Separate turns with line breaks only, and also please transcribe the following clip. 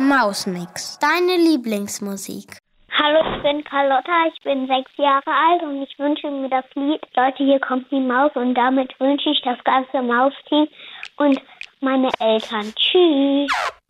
Mausmix, deine Lieblingsmusik.
Hallo, ich bin Carlotta, ich bin 6 Jahre alt und ich wünsche mir das Lied Leute, hier kommt die Maus, und damit wünsche ich das ganze Mausteam und meine Eltern. Tschüss.